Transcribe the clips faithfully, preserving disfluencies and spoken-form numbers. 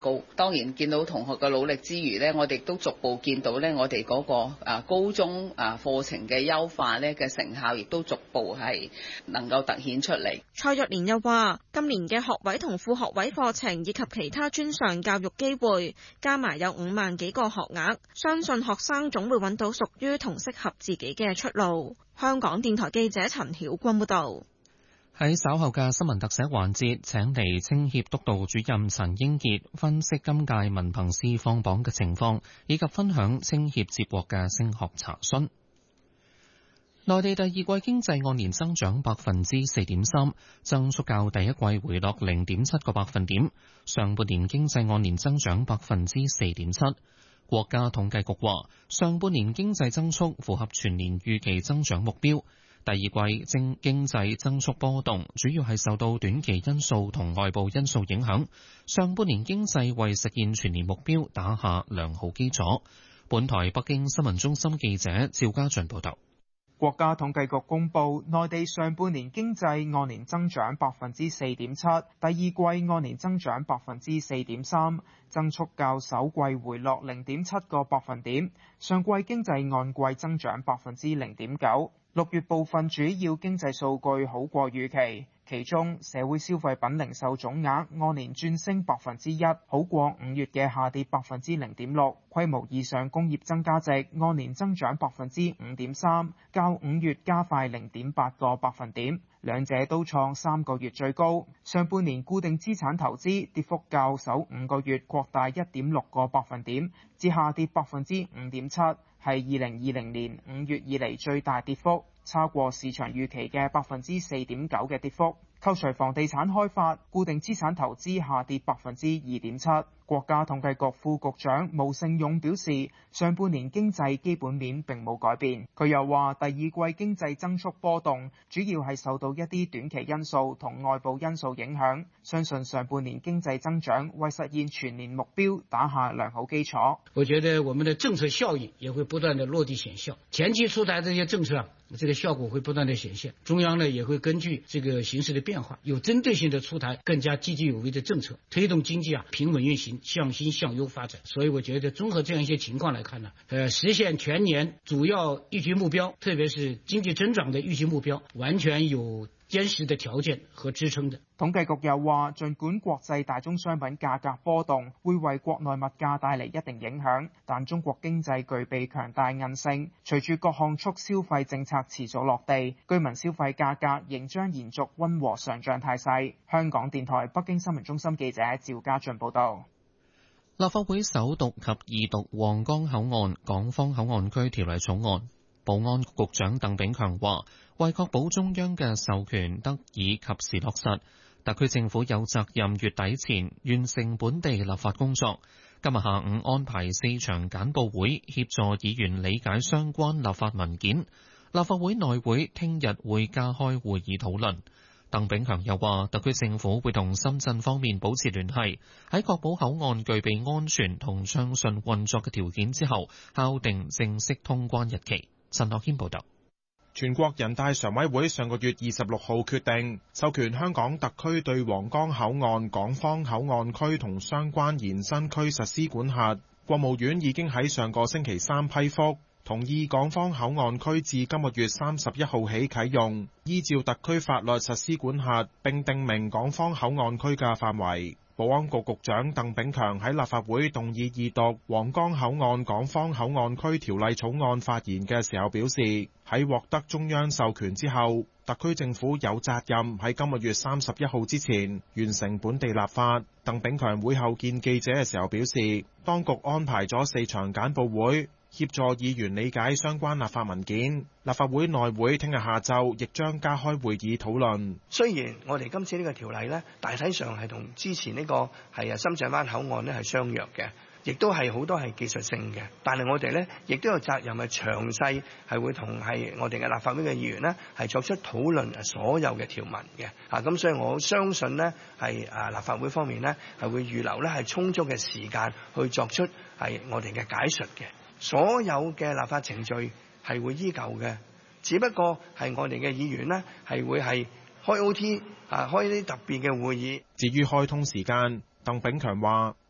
高。當然見到同學嘅努力之餘呢，我哋都逐步見到呢，我哋嗰個啊高中啊課程嘅優化呢嘅成效，亦都逐步係能夠突顯出嚟。 蔡若蓮又話：今年嘅學位同副學位課程以及其他專上教育機會，加埋有五萬幾個學額，相信學生總會揾到屬於同適合自己嘅出路。香港電台記者陳曉君報導。 喺稍後嘅新聞特寫環節，請嚟青協督導主任陳英傑分析今屆文憑試放榜嘅情況，以及分享青協接獲嘅升學查詢。內地第二季經濟按年增長百分之四點三，增速較第一季回落零點七個百分點。上半年經濟按年增長百分之四點七。國家統計局話，上半年經濟增速符合全年預期增長目標。第二季經經濟增速波動，主要係受到短期因素同外部因素影響。上半年經濟為實現全年目標打下良好基礎。本台北京新聞中心記者趙家俊報道。 國家統計局公布，內地上半年經濟按年增長百分之四點七，第二季按年增長百分之四點三，增速較首季回落零點七個百分點。上季經濟按季增長百分之零點九。六月部分主要經濟數據好過預期，其中社會消費品零售總額按年轉升百分之一，好過五月嘅下跌百分之零點六。規模以上工業增加值按年增長百分之五點三，較五月加快零點八個百分點，兩者都創三個月最高。上半年固定資產投資跌幅較首五個月擴大一點六個百分點，至下跌百分之五點七。係二零二零年五月以嚟最大跌幅，超過市場預期嘅百分之四點九嘅跌幅。扣除房地產開發，固定資產投資下跌百分之二點七。國家統計局副局長毛盛勇表示，上半年經濟基本面並冇改變。佢又話，第二季經濟增速波動，主要係受到一啲短期因素同外部因素影響。相信上半年經濟增長為實現全年目標打下良好基礎。 我覺得我們的政策效應也會不斷的落地顯效，前期出台這些政策啊，這個效果會不斷的顯現。中央呢也會根據這個形勢的變化，有針對性的出台更加積極有為的政策，推動經濟啊平穩運行，向新向優發展。所以我覺得綜合這樣一些情況來看呢，呃，實現全年主要預期目標，特別是經濟增長的預期目標，完全有堅實的條件和支撐的。 統計局又話，儘管國際大宗商品價格波動會為國內物價帶嚟一定影響，但中國經濟具備強大韌性，隨住各項促消費政策持續落地，居民消費價格仍將延續溫和上漲態勢。香港電台北京新聞中心記者趙家俊報道。 立法會首讀及二讀皇崗口岸港方口岸區條例草案，保安局局長鄧炳強話，為確保中央嘅授權得以及時落實，特區政府有責任月底前完成本地立法工作。今日下午安排四場簡報會，協助議員理解相關立法文件。立法會內會聽日會加開會議討論。鄧炳強又話，特區政府會同深圳方面保持聯繫，喺確保口岸具備安全同暢順運作嘅條件之後，敲定正式通關日期。陳樂謙報道。 全國人大常委會上個月二十六號決定授權香港特區對皇崗口岸港方口岸區同相關延伸區實施管轄。國務院已經喺上個星期三批覆，同意港方口岸區自今個月三十一號起啟用，依照特區法律實施管轄，並定明港方口岸區嘅範圍。保安局局長鄧炳強喺立法會動議二讀皇崗口岸港方口岸區條例草案發言嘅時候表示，喺獲得中央授權之後，特區政府有責任喺今個月三十一號之前完成本地立法。鄧炳強會後見記者嘅時候表示，當局安排咗四場簡報會，協助議員理解相關立法文件。立法會內會聽日下晝亦將加開會議討論。 雖然我哋今次呢個條例呢，大體上係同之前呢個係啊深圳灣口岸呢係相若嘅，亦都係好多係技術性嘅，但係我哋呢亦都有責任係詳細係會同係我哋嘅立法會嘅議員呢係作出討論所有嘅條文嘅。啊，咁所以我相信呢係啊立法會方面呢係會預留呢係充足嘅時間去作出係我哋嘅解說嘅。所有嘅立法程序係會依舊嘅，只不過係我哋嘅議員呢係會係開 O T 啊，開啲特別嘅會議。 至於開通時間，鄧炳強話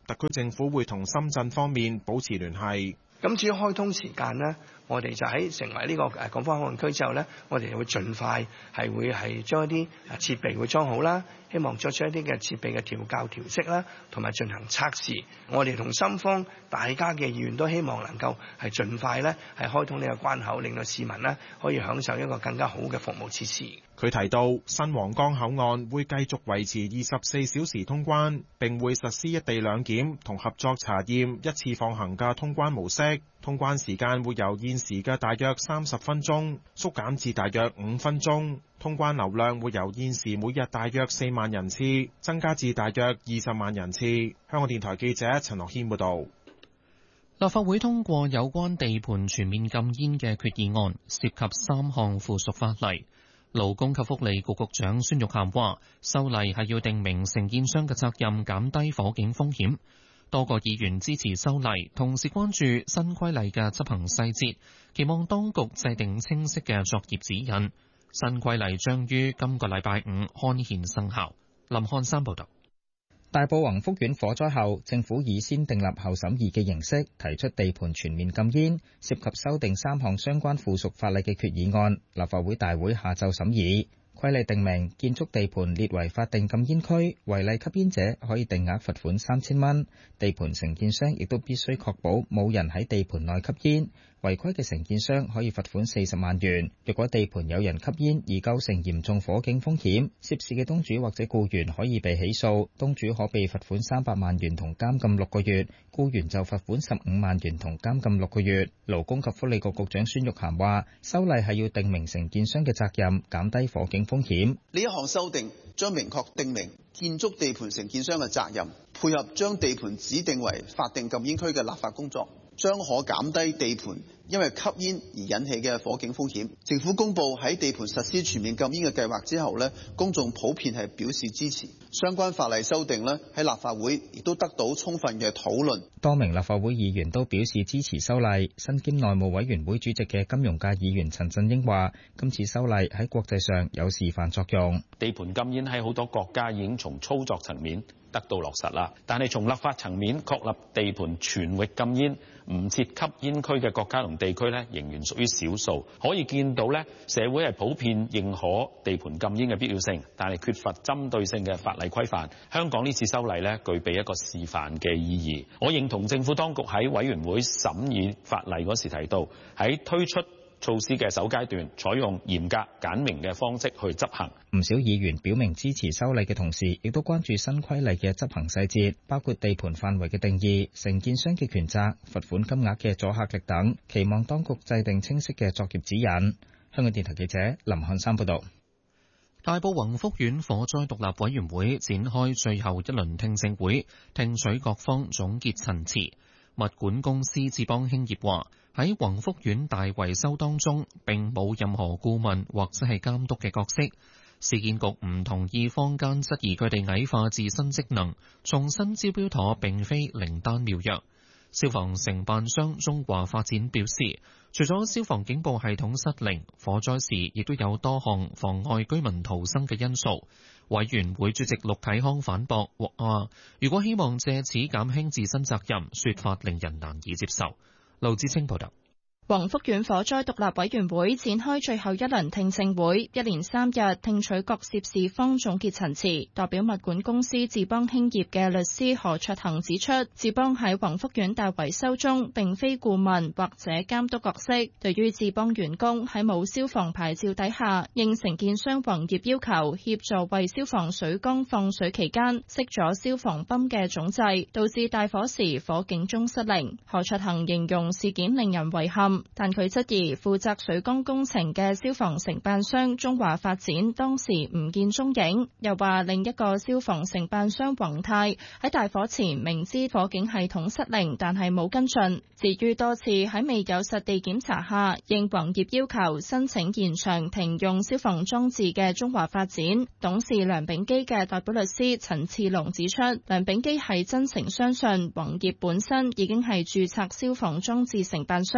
特區政府會同深圳方面保持聯繫。 咁至於開通時間呢，我哋就喺成為呢個誒港方口岸區之後呢，我哋會盡快係會係將一啲設備會裝好啦，希望作出一啲嘅設備嘅調校調適啦，同埋進行測試。我哋同深方大家嘅意願都希望能夠係盡快咧係開通呢個關口，令到市民呢可以享受一個更加好嘅服務設施。 佢提到，新皇崗口岸會繼續維持二十四小時通關，並會實施一地兩檢同合作查驗一次放行嘅通關模式。通關時間會由現時嘅大約三十分鐘縮減至大約五分鐘。通關流量會由現時每日大約四萬人次增加至大約二十萬人次。香港電台記者陳樂軒報導。 立法會通過有關地盤全面禁煙嘅決議案，涉及三項附屬法例。勞工及福利局局長孫玉菡話，修例係要定明承建商嘅責任，減低火警風險。多個議員支持修例，同時關注新規例嘅執行細節，期望當局制定清晰嘅作業指引。新規例將於今個禮拜五刊憲生效。林漢山報導。 大埔宏福苑火災後，政府以先訂立後審議嘅形式提出地盤全面禁煙，涉及修訂三項相關附屬法例嘅決議案，立法會大會下晝審議。規例定明，建築地盤列為法定禁煙區，違例吸煙者可以定額罰款三千蚊。地盤承建商亦都必須確保冇人喺地盤內吸煙，違規嘅承建商可以罰款四十萬元。若果地盤有人吸煙而構成嚴重火警風險，涉事嘅東主或者僱員可以被起訴，東主可被罰款三百萬元同監禁六個月，僱員就罰款十五萬元同監禁六個月。勞工及福利局局長孫玉菡話，修例係要定明承建商嘅責任，減低火警風險。 呢一項修訂將明確定明建築地盤承建商嘅責任，配合將地盤指定為法定禁煙區嘅立法工作，將可減低地盤因為吸煙而引起嘅火警風險。政府公布喺地盤實施全面禁煙嘅計劃之後呢，公眾普遍係表示支持。相關法例修訂呢，喺立法會亦都得到充分嘅討論。 多名立法會議員都表示支持修例。身兼內務委員會主席嘅金融界議員陳振英話，今次修例喺國際上有示範作用。 地盤禁煙喺好多國家已經從操作層面得到落實啦，但係從立法層面確立地盤全域禁煙，唔設吸煙區嘅國家同地區呢，仍然屬於少數。可以見到呢，社會係普遍認可地盤禁煙嘅必要性，但係缺乏針對性嘅法例規範。香港呢次修例呢，具備一個示範嘅意義。我認同政府當局喺委員會審議法例嗰時提到，喺推出措施嘅首階段，採用嚴格簡明嘅方式去執行。 唔少議員表明支持修例嘅同時，亦都關注新規例嘅執行細節，包括地盤範圍嘅定義、承建商嘅權責、罰款金額嘅阻嚇力等，期望當局制定清晰嘅作業指引。香港電台記者林漢山報導。 大埔宏福苑火災獨立委員會展開最後一輪聽證會，聽取各方總結陳詞。物管公司智邦興業話，喺宏福苑大維修當中並冇任何顧問或者係監督嘅角色。市建局唔同意坊間質疑佢哋矮化自身職能，重新招標妥並非靈丹妙藥。消防承辦商中華發展表示，除咗消防警報系統失靈，火災時亦都有多項妨礙居民逃生嘅因素。委員會主席陸啟康反駁話，如果希望借此減輕自身責任，說法令人難以接受。盧志清報道。 宏福苑火災獨立委員會展開最後一輪聽證會，一連三日聽取各涉事方總結陳詞。代表物管公司智邦興業嘅律師何卓恒指出，智邦喺宏福苑大維修中並非顧問或者監督角色。對於智邦員工喺冇消防牌照底下，應承建商宏業要求協助為消防水缸放水期間熄咗消防泵嘅總掣，導致大火時火警鐘失靈。何卓恒形容事件令人遺憾。但佢質疑負責水缸工程嘅消防承辦商中華發展當時唔見蹤影，又話另一個消防承辦商宏泰喺大火前明知火警系統失靈，但係冇跟進。至於多次喺未有實地檢查下，應宏業要求申請延長停用消防裝置嘅中華發展董事梁炳基嘅代表律師陳次龍指出，梁炳基係真誠相信宏業本身已經係註冊消防裝置承辦商，並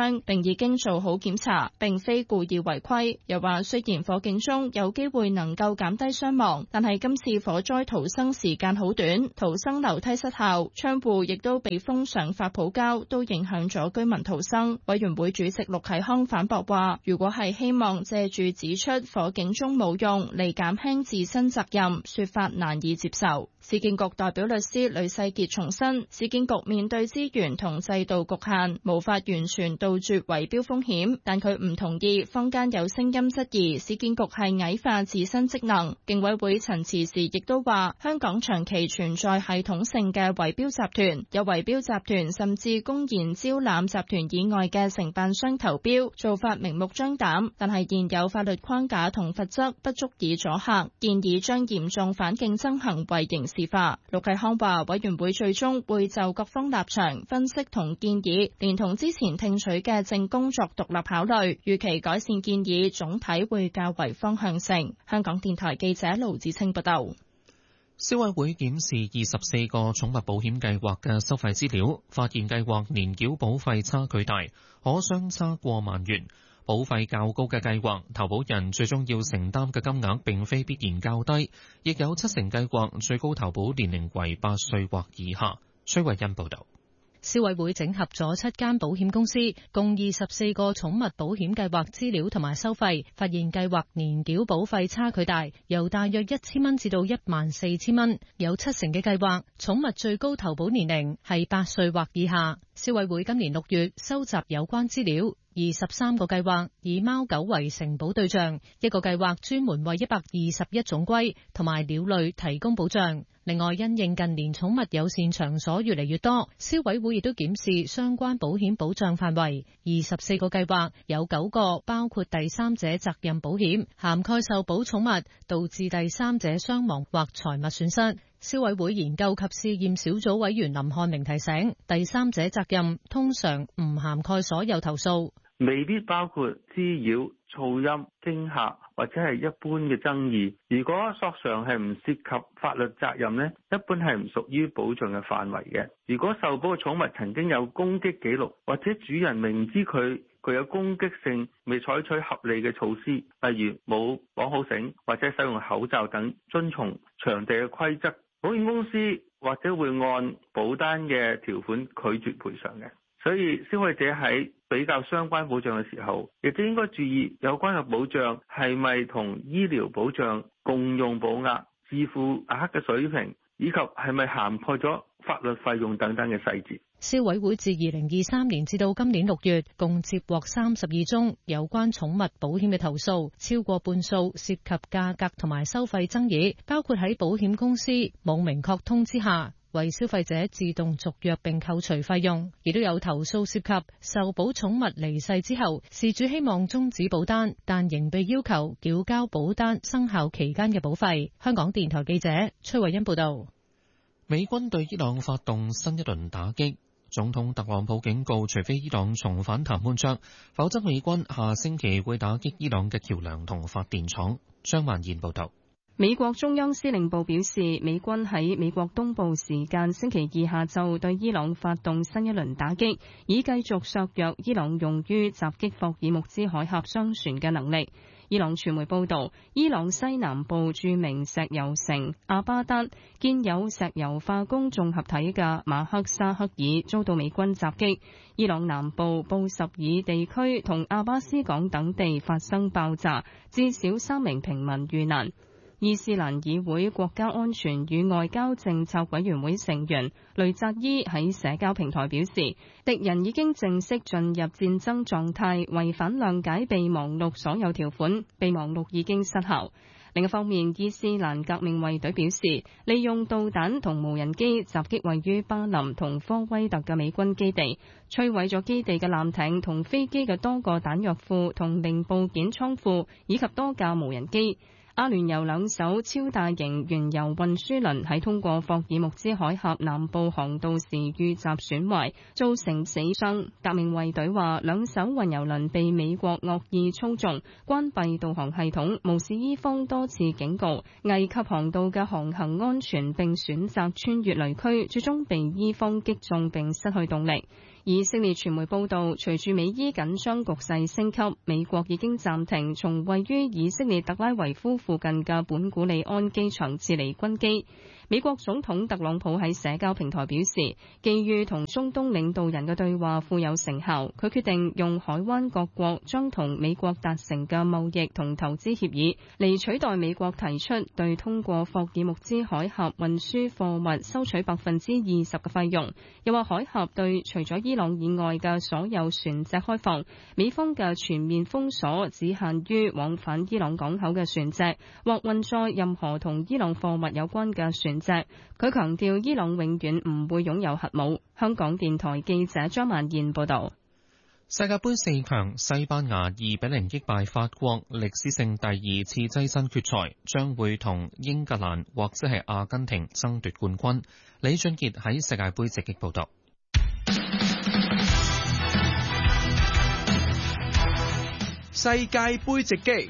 已經做好檢查，並非故意違規。又話雖然火警中有機會能夠減低傷亡，但係今次火災逃生時間好短，逃生樓梯失效，窗戶亦都被封上發泡膠，都影響咗居民逃生。委員會主席陸啟康反駁話，如果係希望借住指出火警中冇用嚟減輕自身責任，說法難以接受。市建局代表律師呂世傑重申，市建局面對資源同制度局限，無法完全杜絕圍標風險，但佢唔同意坊間有聲音質疑市建局係矮化自身職能。競委會陳詞時亦都話，香港長期存在系統性嘅圍標集團，有圍標集團甚至公然招攬集團以外嘅承辦商投標，做法明目張膽，但係現有法律框架同罰則不足以阻嚇，建議將嚴重反競爭行為刑事化。陸啟康話，委員會最終會就各方立場分析同建議，連同之前聽取嘅證供作獨立考慮，預期改善建議總體會較為方向性。香港電台記者盧子清報道。 消委會檢視二十四個寵物保險計劃嘅收費資料，發現計劃年繳保費差距大，可相差過萬元。保費較高嘅計劃，投保人最終要承擔嘅金額並非必然較低，亦有七成計劃最高投保年齡為八歲或以下。崔慧欣報道。 消委會整合咗七間保險公司，共二十四個寵物保險計劃資料同埋收費，發現計劃年繳保費差距大，由大約一千蚊至到一萬四千蚊，有七成嘅計劃寵物最高投保年齡係八歲或以下。消委會今年六月收集有關資料，二十三個計劃以貓狗為承保對象，一個計劃專門為一百二十一種龜同埋鳥類提供保障。另外，因應近年寵物友善場所越嚟越多，消委會亦都檢視相關保險保障範圍。二十四個計劃有九個包括第三者責任保險，涵蓋受保寵物導致第三者傷亡或財物損失。消委會研究及試驗小組委員林漢明提醒，第三者責任通常唔涵蓋所有投訴， 未必包括滋擾、噪音、驚嚇或者係一般嘅爭議。如果索償係唔涉及法律責任呢，一般係唔屬於保障嘅範圍嘅。如果受保嘅寵物曾經有攻擊記錄，或者主人明知佢具有攻擊性，未採取合理嘅措施，例如冇綁好繩或者使用口罩等，遵從場地嘅規則，保險公司或者會按保單嘅條款拒絕賠償嘅。所以消費者喺比較相關保障嘅時候，亦都應該注意有關嘅保障係咪同醫療保障共用保額、自付額嘅水平，以及係咪涵蓋咗法律費用等等嘅細節。 消委會自二零二三年至到今年六月，共接獲三十二宗有關寵物保險嘅投訴，超過半數涉及價格同埋收費爭議，包括喺保險公司冇明確通知下，為消費者自動續約並扣除費用，亦都有投訴涉及受保寵物離世之後，事主希望終止保單，但仍被要求繳交保單生效期間嘅保費。香港電台記者崔慧欣報道。 美軍對伊朗發動新一輪打擊，總統特朗普警告，除非伊朗重返談判桌，否則美軍下星期會打擊伊朗嘅橋樑同發電廠。張萬燕報道。 美國中央司令部表示，美軍喺美國東部時間星期二下晝對伊朗發動新一輪打擊，以繼續削弱伊朗用於襲擊霍爾木茲海峽商船嘅能力。伊朗傳媒報道，伊朗西南部著名石油城阿巴德建有石油化工綜合體嘅馬克沙克爾遭到美軍襲擊，伊朗南部布什爾地區同阿巴斯港等地發生爆炸，至少三名平民遇難。伊斯蘭議會國家安全與外交政策委員會成員雷扎伊喺社交平台表示，敵人已經正式進入戰爭狀態，違反諒解備忘錄所有條款，備忘錄已經失效。另一方面，伊斯蘭革命衛隊表示，利用導彈同無人機襲擊位於巴林同科威特嘅美軍基地，摧毀咗基地嘅艦艇同飛機嘅多個彈藥庫同零部件倉庫，以及多架無人機。阿聯酋兩艘超大型原油運輸輪喺通過霍爾木茲海峽南部航道時遇襲損壞，造成死傷。革命衛隊話，兩艘運油輪被美國惡意操縱，關閉導航系統，無視伊方多次警告，危及航道嘅航行安全，並選擇穿越雷區，最終被伊方擊中並失去動力。 以色列傳媒報道，隨住美伊緊張局勢升級，美國已經暫停從位於以色列特拉維夫附近嘅本古里安機場撤離軍機。美國總統特朗普喺社交平台表示，基於同中東領導人嘅對話富有成效，佢決定用海灣各國將同美國達成嘅貿易同投資協議嚟取代美國提出對通過霍爾木茲海峽運輸貨物收取百分之二十嘅費用。又話海峽對除咗伊朗以外嘅所有船隻開放，美方嘅全面封鎖只限於往返伊朗港口嘅船隻或運載任何同伊朗貨物有關嘅船隻。佢強調伊朗永遠唔會擁有核武。香港電台記者張曼燕報道。 世界盃四強，西班牙二比零擊敗法國，歷史性第二次躋身決賽，將會同英格蘭或者係阿根廷爭奪冠軍。李俊傑喺世界盃直擊報道。 世界盃直擊。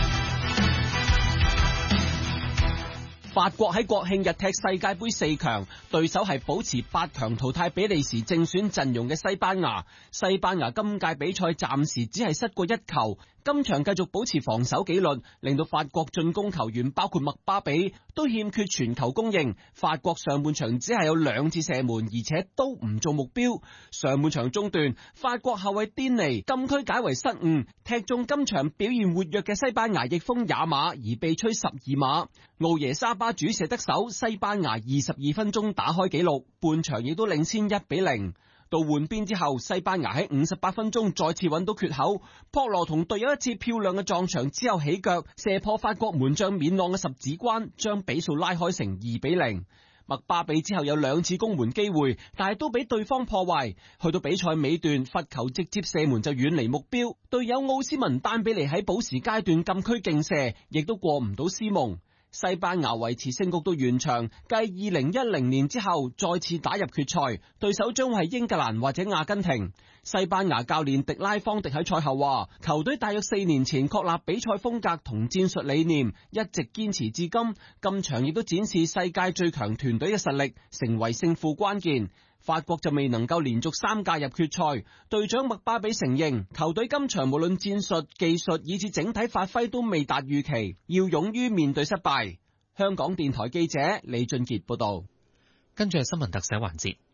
法國喺國慶日踢世界盃四強，對手係保持八強淘汰比利時正選陣容嘅西班牙。西班牙今屆比賽暫時只係失過一球，今場繼續保持防守紀律，令到法國進攻球員包括麥巴比都欠缺傳球供應。法國上半場只係有兩次射門，而且都唔做目標。上半場中段，法國後衛甸尼禁區解圍失誤，踢中今場表現活躍嘅西班牙翼鋒也馬，而被吹十二碼。奧耶沙巴主射得手，西班牙二十二分鐘打開紀錄，半場亦都領先一比零。到換邊之後，西班牙喺五十八分鐘再次揾到缺口，博羅同隊友一次漂亮嘅撞牆之後起腳射破法國門將免朗嘅十指關，將比數拉開成二比零。麥巴比之後有兩次攻門機會，但係都俾對方破壞。去到比賽尾段，罰球直接射門就遠離目標，隊友奧斯文丹比尼喺補時階段禁區勁射，亦都過唔到斯蒙。西班牙維持勝局到完場，繼二零一零年之後再次打入決賽，對手將會係英格蘭或者阿根廷。西班牙教練迪拉方迪喺賽後話，球隊大約四年前確立比賽風格同戰術理念，一直堅持至今。今場亦都展示世界最強團隊嘅實力，成為勝負關鍵。法國就未能夠連續三屆入決賽，隊長麥巴比承認球隊今場無論戰術、技術以至整體發揮都未達預期，要勇於面對失敗。香港電台記者李俊傑報道。 跟住係新聞特寫環節。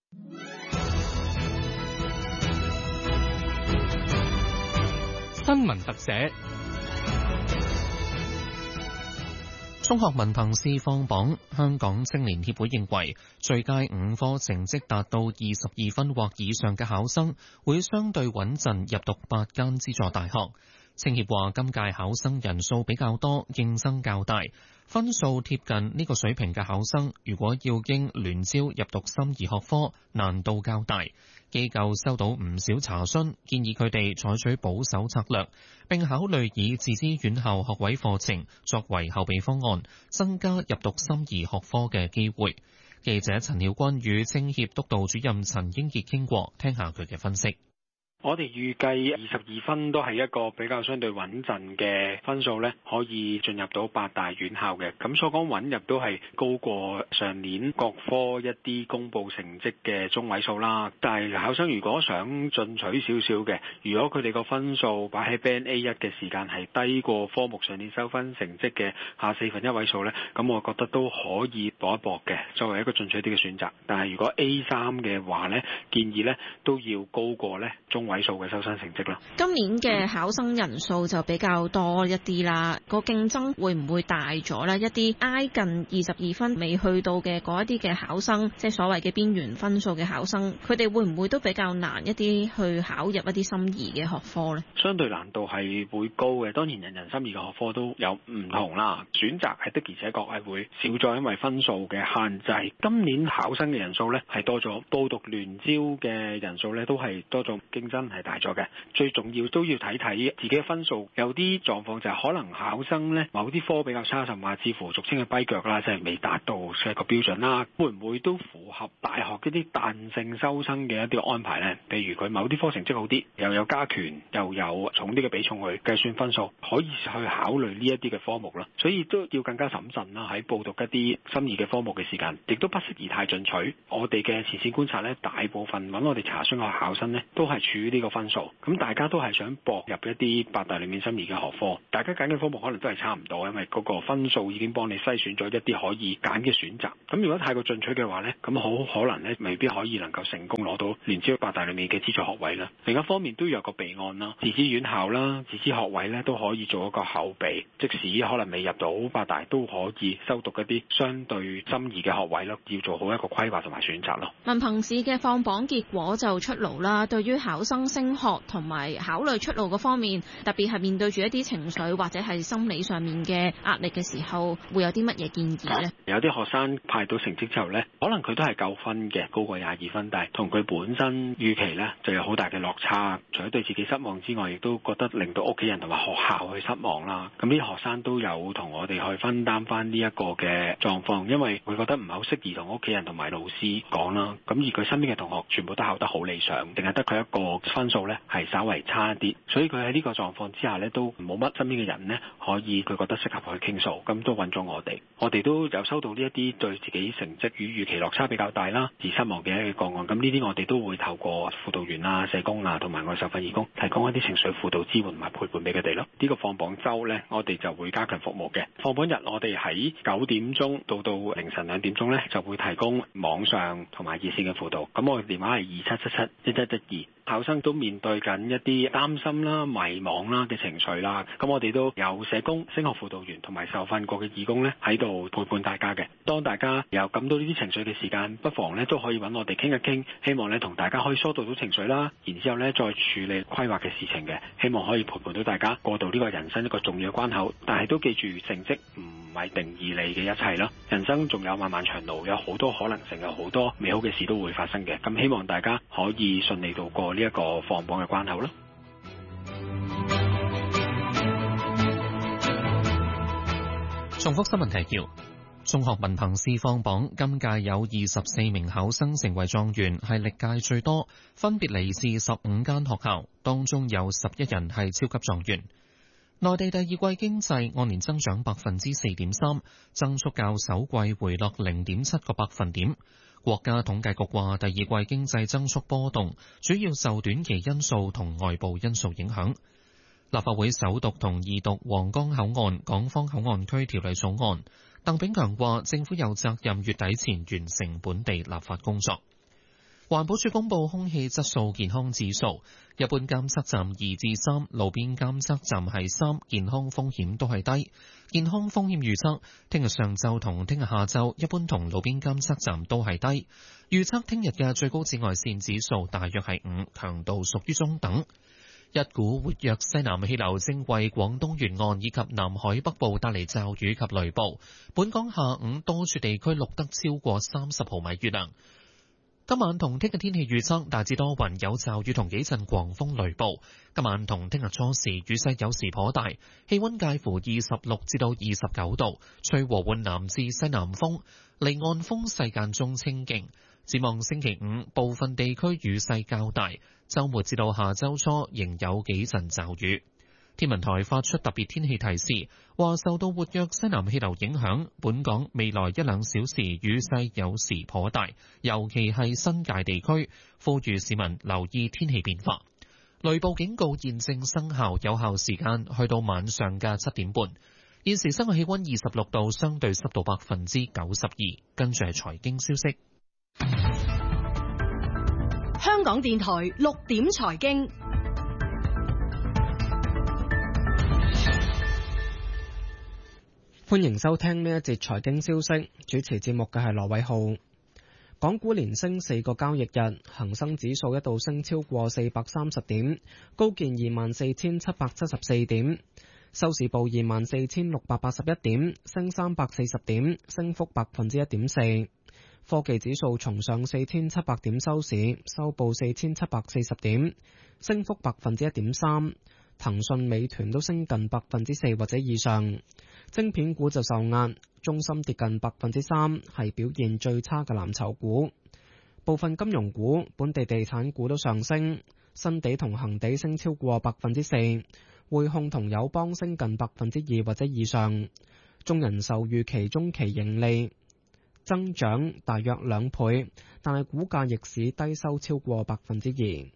新聞特寫。 中學文憑試放榜，香港青年協會認為最佳五科成績達到二十二分或以上嘅考生會相對穩陣入讀八間資助大學。青協話今屆考生人數比較多，競爭較大，分數貼近呢個水平嘅考生，如果要經聯招入讀心儀學科，難度較大。機構收到唔少查詢，建議佢哋採取保守策略，並考慮以自資院校學位課程作為後備方案，增加入讀心儀學科嘅機會。記者陳曉君與青協督導主任陳英傑傾過，聽下佢嘅分析。 我哋預計二十二分都係一個比較相對穩陣嘅分數咧，可以進入到八大院校嘅。咁所講穩入都係高過上年各科一啲公佈成績嘅中位數啦。但係考生如果想進取少少嘅，如果佢哋個分數擺喺 Band A 一嘅時間係低過科目上年收分成績嘅下四分一位數咧，咁我覺得都可以搏一搏嘅，作為一個進取啲嘅選擇。但係如果 A 三嘅話咧，建議咧都要高過咧中位數嘅收生成績啦。 今年嘅考生人數就比較多一啲啦，個競爭會唔會大咗咧？一啲挨近二十二分未去到嘅嗰一啲嘅考生，即係所謂嘅邊緣分數嘅考生，佢哋會唔會都比較難一啲去考入一啲心儀嘅學科咧？ 相對難度係會高嘅，當然人人心儀嘅學科都有唔同啦。選擇係的而且確係會少咗，因為分數嘅限制。今年考生嘅人數咧係多咗，報讀聯招嘅人數咧都係多咗，競爭係大咗嘅。最重要都要睇睇自己嘅分數，有啲狀況就係可能考生咧某啲科比較差，甚至乎俗稱嘅跛腳啦，即係未達到嘅個標準啦，會唔會都符合大學嗰啲彈性收生嘅一啲安排咧？譬如佢某啲科成績好啲，又有加權，又有重啲嘅比重去計算分數，可以去考慮呢一啲嘅科目啦。所以都要更加審慎啦，喺報讀一啲心儀嘅科目嘅時間，亦都不適宜太進取。我哋嘅前線觀察呢，大部分揾我哋查詢嘅考生呢，都係處於呢個分數。咁大家都係想搏入一啲八大裏面心儀嘅學科，大家揀嘅科目可能都係差唔多，因為嗰個分數已經幫你篩選咗一啲可以揀嘅選擇。咁如果太過進取嘅話呢，咁好可能呢未必可以能夠成功攞到聯招八大裏面嘅資助學位啦。另一方面都要有個備案啦，自資院校啦、自資學位呢都可以做一個後備，即使可能未入到八大都可以修讀一啲相對心儀嘅學位咯，要做好一個規劃同埋選擇咯。 文憑試嘅放榜結果就出爐啦，對於考生升學同埋考慮出路嗰方面，特別係面對住一啲情緒或者係心理上面嘅壓力嘅時候，會有啲乜嘢建議呢？ 有啲學生派到成績之後呢，可能佢都係夠分嘅，高過廿二分，但係同佢本身預期呢就有好大嘅落差。除咗對自己失望之外，亦都覺得令到屋企人同埋學校去失望啦。咁呢啲學生都有同我哋去分擔翻呢一個嘅狀況，因為佢覺得唔係好適宜同屋企人同埋老師講啦。咁而佢身邊嘅同學全部都考得好理想，定係得佢一個分數呢係稍為差啲，所以佢喺呢個狀況之下呢，都冇乜身邊嘅人呢可以佢覺得適合去傾訴，咁都揾咗我哋。我哋都有收到呢一啲對自己成績與預期落差比較大啦而失望嘅一個個案，咁呢啲我哋都會透過輔導員啊、社工啊同埋我哋受訓義工提供一啲情緒輔導支援同埋陪伴俾佢哋咯。呢個放榜週呢，我哋就會加強服務嘅。放榜日我哋喺九點鐘到到凌晨兩點鐘呢，就會提供網上同埋熱線嘅輔導。咁我嘅電話係二七七七一一一二。考生都面對緊一啲擔心啦、迷茫啦嘅情緒啦，咁我哋都有社工、升學輔導員同埋受訓過嘅義工呢喺度陪伴大家嘅。當大家有感到呢啲情緒嘅時間，不妨呢都可以揾我哋傾一傾，希望呢同大家可以疏導到情緒啦，然之後呢再處理規劃嘅事情嘅，希望可以陪伴到大家過渡呢個人生一個重要嘅關口。但係都記住，成績唔係定義你嘅一切啦，人生仲有漫漫長路，有好多可能性，有好多美好嘅事都會發生嘅。咁希望大家可以順利度過呢一個放榜嘅關口啦。 重複新聞提要：中學文憑試放榜，今屆有二十四名考生成為狀元，係歷屆最多，分別嚟自十五間學校，當中有十一人係超級狀元。內地第二季經濟按年增長百分之四點三，增速較首季回落零點七個百分點。國家統計局話，第二季經濟增速波動，主要受短期因素同外部因素影響。立法會首讀同二讀皇崗口岸港方口岸區條例草案，鄧炳強話政府有責任月底前完成本地立法工作。環保署公布空氣質素健康指數，一般監測站二至三，路邊監測站係三，健康風險都係低。健康風險預測，聽日上晝同聽日下晝，一般同路邊監測站都係低。預測聽日嘅最高紫外線指數大約係五，強度屬於中等。一股活躍西南氣流正為廣東沿岸以及南海北部帶嚟驟雨及雷暴，本港下午多處地區錄得超過三十毫米雨量。今晚同聽日天氣預測大致多雲，有驟雨同幾陣狂風雷暴。今晚同聽日初時雨勢有時頗大，氣溫介乎二十六至到二十九度，吹和緩南至西南風，離岸風勢間中清勁。展望星期五，部分地區雨勢較大，週末至到下週初仍有幾陣驟雨。天文台發出特別天氣提示，話受到活躍西南氣流影響，本港未來一兩小時雨勢有時頗大，尤其係新界地區，呼籲市民留意天氣變化。雷暴警告現正生效，有效時間去到晚上嘅七點半。現時室外氣溫二十六度，相對濕度百分之九十二。跟住係財經消息。 香港電台六點財經。 歡迎收聽呢一節財經消息，主持節目嘅係羅偉浩。港股連升四個交易日，恒生指數一度升超過四百三十點，高見二萬四千七百七十四點，收市報二萬四千六百八十一點，升三百四十點，升幅百分之一點四。科技指數重上四千七百點收市，收報四千七百四十點，升幅百分之一點三。騰訊、美團都升近百分之四或者以上。晶片股就受壓，中芯跌近百分之三，係表現最差嘅藍籌股。部分金融股、本地地產股都上升，新地同恒地升超過百分之四，匯控同友邦升近百分之二或者以上。中人壽預期中期盈利增長大約兩倍，但係股價逆市低收超過百分之二。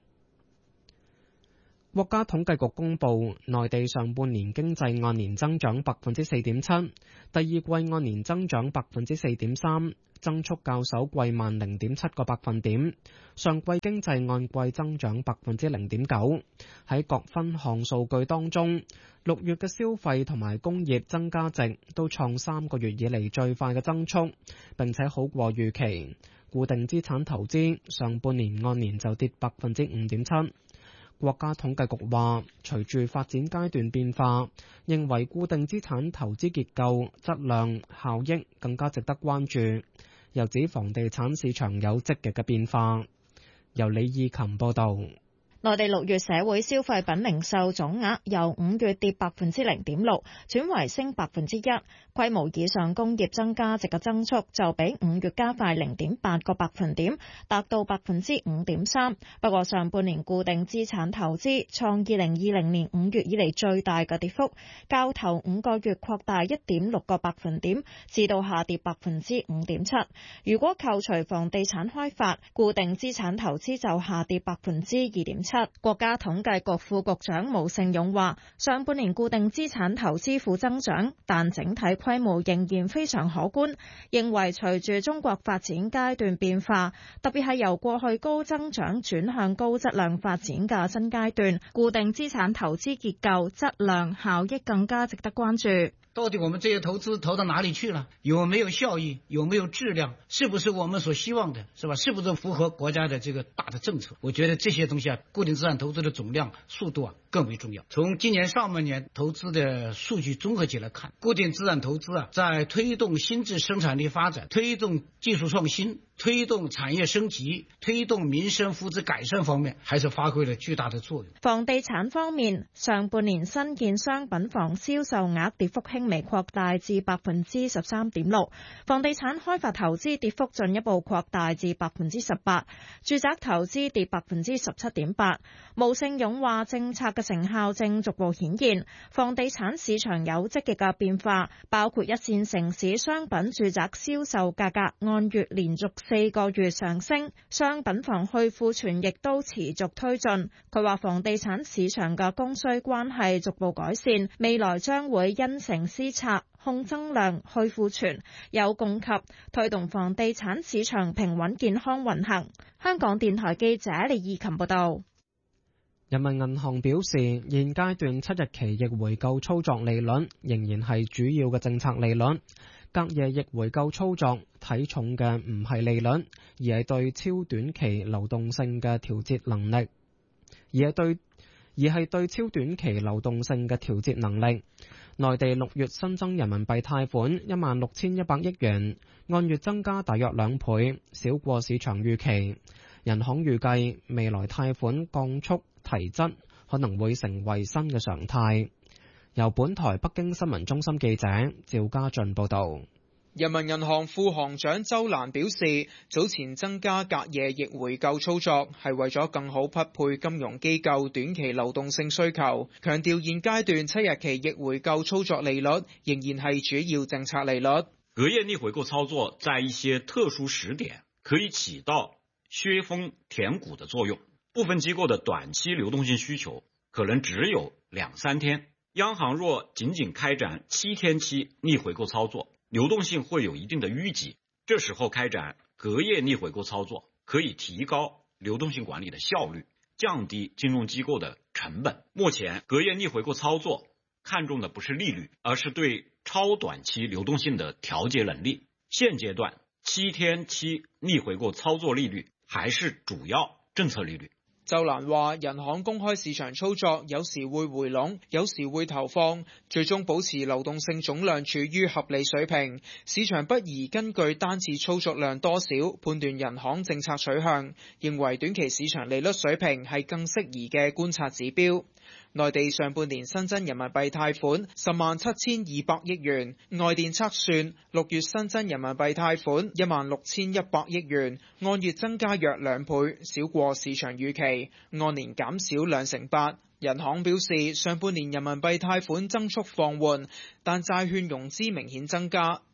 國家統計局公布，內地上半年經濟按年增長百分之四點七，第二季按年增長百分之四點三，增速較首季慢零點七個百分點。上季經濟按季增長百分之零點九。喺各分項數據當中，六月嘅消費同埋工業增加值都創三個月以嚟最快嘅增速，並且好過預期。固定資產投資上半年按年就跌百分之五點七。國家統計局話，隨住發展階段變化，認為固定資產投資結構、質量、效益更加值得關注。又指房地產市場有積極嘅變化。由李義琴報導。 內地六月社會消費品零售總額由五月跌百分之零點六，轉為升百分之一。規模以上工業增加值嘅增速就比五月加快零點八個百分點，達到百分之五點三。不過上半年固定資產投資創二零二零年五月以嚟最大嘅跌幅，較頭五個月擴大一點六個百分點，至到下跌百分之五點七。如果扣除房地產開發，固定資產投資就下跌百分之二點七。國家統計局副局長毛盛勇話，上半年固定資產投資負增長，但整體規模仍然非常可觀，認為隨住中國發展階段變化，特別係由過去高增長轉向高質量發展嘅新階段，固定資產投資結構、質量、效益更加值得關注。 到底我們這些投資投到哪裡去了？有沒有效益？有沒有質量？是不是我們所希望的？是吧？是不是符合國家的這個大的政策？我覺得這些東西啊，固定資產投資的總量、速度啊更為重要。從今年上半年投資的數據綜合起來看，固定資產投資啊，在推動新質生產力發展、推動技術創新、推動產業升級、推動民生福祉改善方面，還是發揮了巨大的作用。 房地產方面，上半年新建商品房銷售額跌幅輕微擴大至百分之十三點六，房地產開發投資跌幅進一步擴大至百分之十八，住宅投資跌百分之十七點八。毛盛勇話，政策嘅成效正逐步顯現，房地產市場有積極嘅變化，包括一線城市商品住宅銷售價格按月連續四個月上升，商品房去庫存亦都持續推進。佢話房地產市場嘅供需關係逐步改善，未來將會因城施策，控增量、去庫存，有供給，推動房地產市場平穩健康運行。香港電台記者李義琴報道。 人民銀行表示，現階段七日期逆回購操作利率仍然係主要嘅政策利率。隔夜逆回購操作睇重嘅唔係利率，而係對超短期流動性嘅調節能力，而係對而係對超短期流動性嘅調節能力。內地六月新增人民幣貸款一萬六千一百億元，按月增加大約兩倍，少過市場預期。人行預計未來貸款降速提質可能會成為新嘅常態。由本台北京新聞中心記者趙家俊報道。 人民銀行副行長周蘭表示，早前增加隔夜逆回購操作係為咗更好匹配金融機構短期流動性需求，強調現階段七日期逆回購操作利率仍然係主要政策利率。 隔夜逆回購操作在一些特殊時點可以起到削峰填谷的作用，部分機構的短期流動性需求可能只有兩三天，央行若僅僅開展七天期逆回購操作，流動性會有一定的淤積，這時候開展隔夜逆回購操作可以提高流動性管理的效率，降低金融機構的成本。目前隔夜逆回購操作看重的不是利率，而是對超短期流動性的調節能力。現階段七天期逆回購操作利率還是主要政策利率。 周蘭話，人行公開市場操作有時會回籠，有時會投放，最終保持流動性總量處於合理水平。市場不宜根據單次操作量多少判斷人行政策取向，認為短期市場利率水平係更適宜嘅觀察指標。內地上半年新增人民幣貸款十萬七千二百億元，外電測算六月新增人民幣貸款一萬六千一百億元，按月增加約兩倍，少過市場預期，按年減少兩成八。人行表示，上半年人民幣貸款增速放緩，但債券融資明顯增加。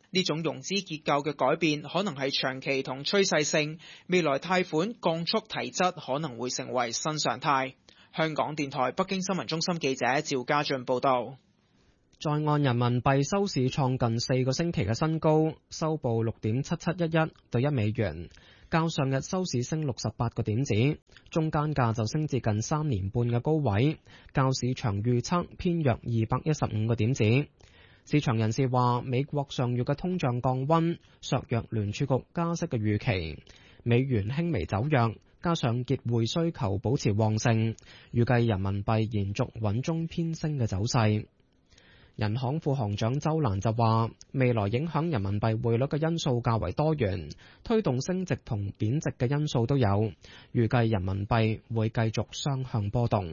呢種融資結構嘅改變可能係長期同趨勢性，未來貸款降速提質可能會成為新常態。香港電台北京新聞中心記者趙家俊報道。 在岸人民幣收市創近四個星期嘅新高，收報六點七七一一對一美元，較上日收市升六十八個點子，中間價就升至近三年半嘅高位，較市場預測偏弱二百一十五個點子。市場人士話，美國上月嘅通脹降溫，削弱聯儲局加息嘅預期，美元輕微走弱，加上結匯需求保持旺盛，預計人民幣延續穩中偏升嘅走勢。人行副行長周蘭就話，未來影響人民幣匯率嘅因素較為多元，推動升值同貶值嘅因素都有，預計人民幣會繼續雙向波動。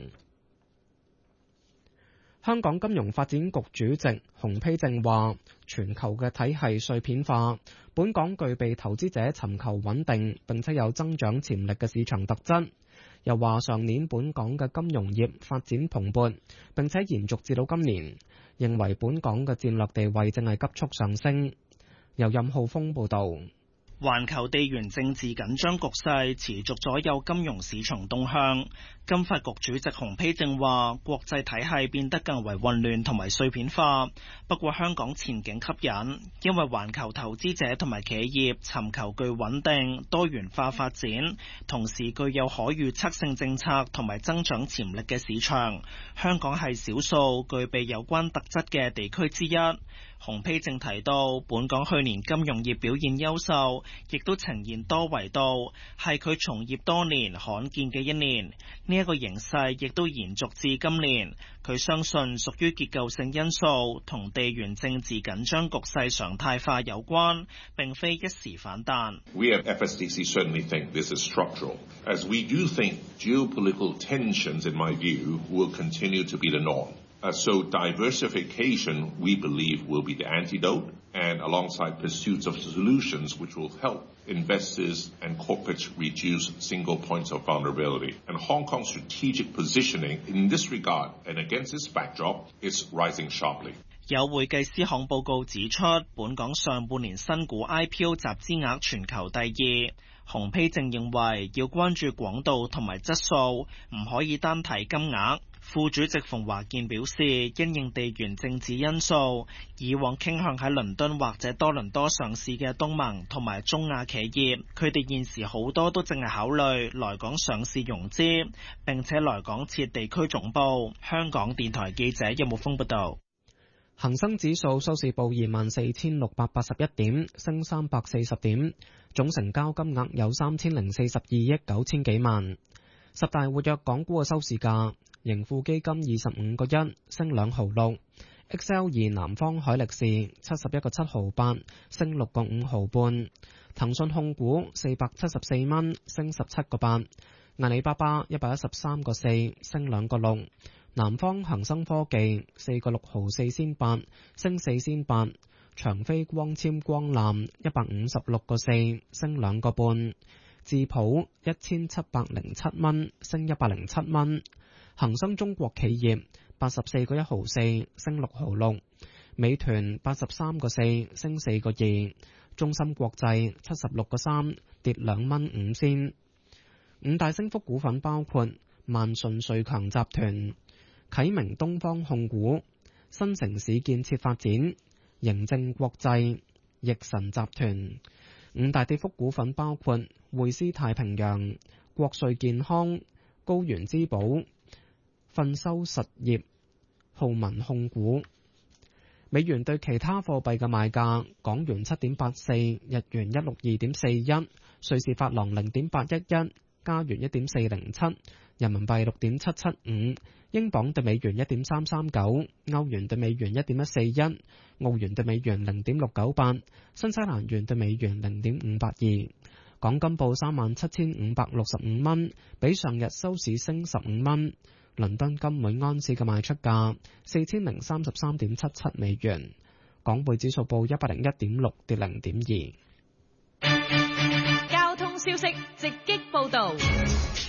香港金融發展局主席洪丕正話，全球嘅體系碎片化，本港具備投資者尋求穩定並且有增長潛力嘅市場特質。又話上年本港嘅金融業發展蓬勃，並且延續至到今年，認為本港嘅戰略地位正係急速上升。由任浩峰報導。 環球地緣政治緊張局勢持續左右金融市場動向。金發局主席洪丕正話，國際體系變得更為混亂同埋碎片化，不過香港前景吸引，因為環球投資者同埋企業尋求具穩定多元化發展，同時具有可預測性政策同埋增長潛力嘅市場。香港係少數具備有關特質嘅地區之一。洪丕正提到，本港去年金融業表現優秀，亦都呈現多維度，係佢從業多年罕見嘅一年。呢一個形勢亦都延續至今年。佢相信屬於結構性因素，同地緣政治緊張局勢常態化有關，並非一時反彈。 We at F S D C certainly think this is structural, as we do think geopolitical tensions, in my view, will continue to be the norm. Uh, so diversification, we believe, will be the antidote, and alongside pursuits of solutions which will help investors and corporates reduce single points of vulnerability. And Hong Kong's strategic positioning in this regard and against this backdrop is rising sharply. 有會計師行報告指出，本港上半年新股 I P O 集資額全球第二。洪丕正認為要關注廣度同埋質素，唔可以單睇金額。副主席馮華健表示，因應地緣政治因素，以往傾向喺倫敦或者多倫多上市嘅東盟同埋中亞企業，佢哋現時好多都正係考慮來港上市融資，並且來港設地區總部。香港電台記者任木峰報道。 恒生指數收市報二萬四千六百八十一點，升三百四十點，總成交金額有三千零四十二億九千幾萬。十大活躍港股嘅收市價，盈富基金二十五個一，升兩毫六 ；X L 二南方海力士七十一個七毫八，升六個五毫半；騰訊控股四百七十四蚊，升十七個八；阿里巴巴一百一十三個四，升兩個六。南方恒生科技四個六毫四仙八，升四仙八；長飛光纖光纜一百五十六個四，升兩個半；智普一千七百零七蚊，升一百零七蚊；恒生中國企業八十四個一毫四，升六毫六；美團八十三個四，升四個二；中芯國際七十六個三，跌兩蚊五仙。五大升幅股份包括萬順瑞強集團、啟明東方控股、新城市建設發展、盈正國際、易神集團。五大跌幅股份包括匯思太平洋、國瑞健康、高原之寶、奮修實業、浩文控股。美元對其他貨幣嘅賣價：港元七點八四，日元一六二點四一，瑞士法郎零點八一一，加元一點四零七，人民幣六點七七五，英鎊對美元一點三三九，歐元對美元一點一四一，澳元對美元零點六九八，新西蘭元對美元零點五八二。港金報三萬七千五百六十五蚊，比上日收市升十五蚊。倫敦金每安士嘅賣出價四千零三十三點七七美元。港匯指數報一百零一點六，跌零點二。 交通消息直擊報道。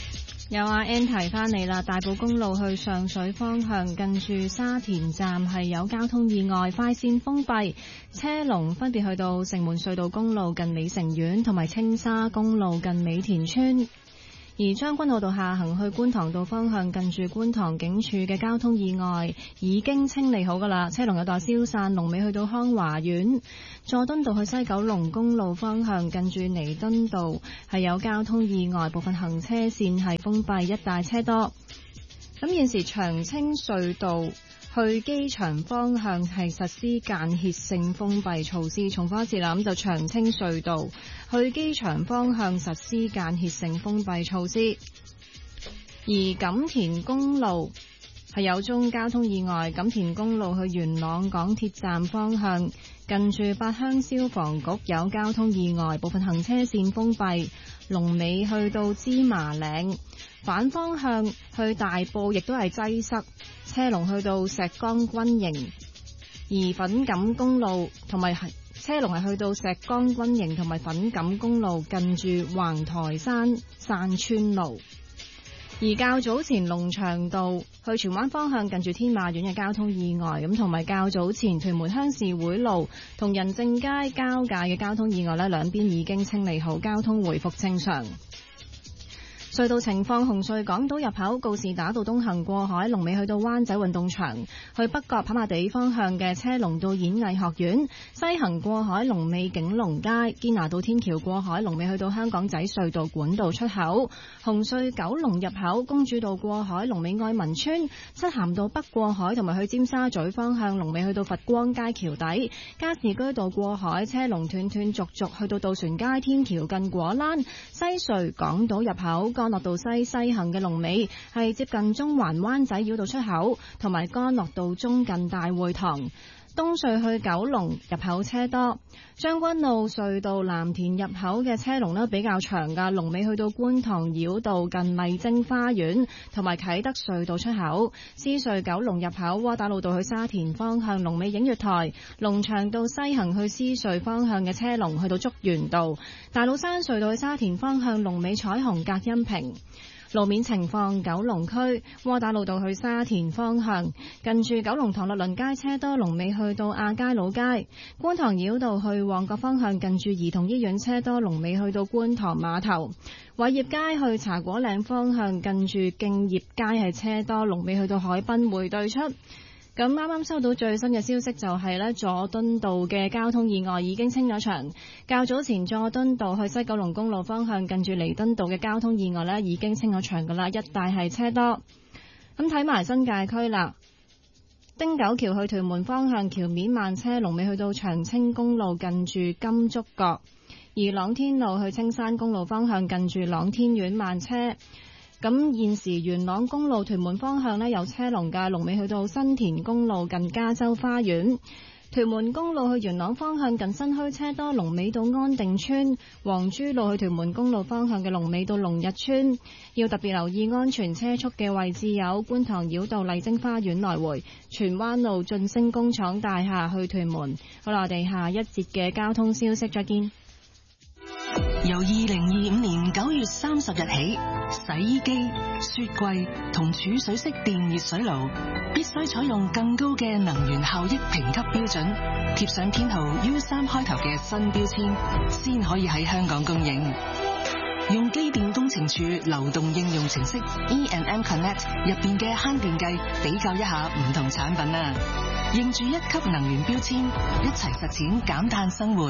有阿 N 提翻嚟啦，大埔公路去上水方向近住沙田站係有交通意外，快線封閉，車龍分別去到城門隧道公路近美城苑同埋青沙公路近美田村。而將軍澳道下行去觀塘道方向近住觀塘警署嘅交通意外已經清理好㗎啦，車龍有待消散，龍尾去到康華苑。佐敦道去西九龍公路方向近住彌敦道係有交通意外，部分行車線係封閉，一帶車多。咁現時長青隧道去機場方向係實施間歇性封閉措施，重複一次啦，咁就長青隧道去機場方向實施間歇性封閉措施。而錦田公路係有宗交通意外，錦田公路去元朗港鐵站方向近住八鄉消防局有交通意外，部分行車線封閉，龍尾去到芝麻嶺。反方向去大埔亦都係擠塞，車龍去到石崗軍營。而粉錦公路同埋車龍係去到石崗軍營同埋粉錦公路近住橫台山山村路。而較早前龍翔道去荃灣方向近住天馬苑嘅交通意外，咁同埋較早前屯門鄉事會路同仁政街交界嘅交通意外呢，兩邊已經清理好，交通回復正常。隧道情況，紅隧港島入口告士打道東行過海，龍尾去到灣仔運動場；去北角跑馬地方向嘅車龍到演藝學院，西行過海龍尾景隆街；堅拿道天橋過海龍尾去到香港仔隧道管道出口。紅隧九龍入口公主道過海龍尾愛民村，漆咸道北過海同埋去尖沙咀方向龍尾去到佛光街橋底；加士居道過海車龍斷斷續續去到渡船街天橋近果欄。西隧港島入口干諾道西西行嘅龍尾係接近中環灣仔繞道出口，同埋干諾道中近大會堂。東隧去九龍入口車多，將軍澳隧道藍田入口嘅車龍呢比較長噶，龍尾去到觀塘繞道近麗晶花園，同埋啟德隧道出口。獅隧九龍入口窩打老道去沙田方向龍尾映月台，龍翔道西行去獅隧方向嘅車龍去到竹園道，大老山隧道去沙田方向龍尾彩虹隔音屏。路面情況，九龍區窩打老道去沙田方向近住九龍塘律倫街車多，龍尾去到亞皆老街。觀塘繞道去旺角方向近住兒童醫院車多，龍尾去到觀塘碼頭。偉業街去茶果嶺方向近住敬業街係車多，龍尾去到海濱匯對出。咁啱啱收到最新嘅消息就係呢，佐敦道嘅交通意外已經清咗場。較早前佐敦道去西九龍公路方向近住彌敦道嘅交通意外呢已經清咗場噶啦，一帶係車多。咁睇埋新界區啦，汀九橋去屯門方向橋面慢車，龍尾去到長青公路近住金竹角；而朗天路去青山公路方向近住朗天苑慢車。咁現時元朗公路屯門方向呢有車龍嘅，龍尾去到新田公路近加州花園；屯門公路去元朗方向近新墟車多，龍尾到安定村；黃珠路去屯門公路方向嘅龍尾到龍日村。要特別留意安全車速嘅位置有觀塘繞道麗晶花園來回、荃灣路晉升工廠大廈去屯門。好啦，我哋下一節嘅交通消息再見。 由二零二五年九月三十日起，洗衣機、雪櫃同儲水式電熱水爐必須採用更高嘅能源效益評級標準，貼上編號 U 三開頭嘅新標籤，先可以喺香港供應。用機電工程署流動應用程式 E and M Connect 入邊嘅慳電計比較一下唔同產品啊，認住一級能源標籤，一齊實踐減碳生活。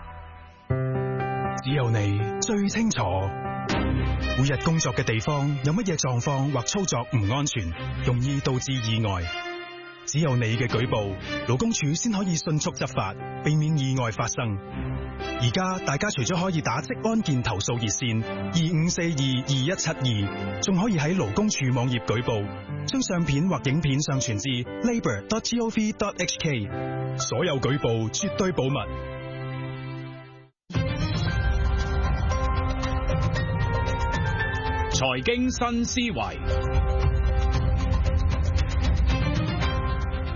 只有你最清楚，每日工作嘅地方有乜嘢狀況或操作唔安全，容易導致意外。只有你嘅舉報，勞工處先可以迅速執法，避免意外發生。而家大家除咗可以打職安健投訴熱線二五四二二一七二，仲可以喺勞工處網頁舉報，將相片或影片上傳至 labour dot gov dot h k。所有舉報絕對保密。 財經新思維，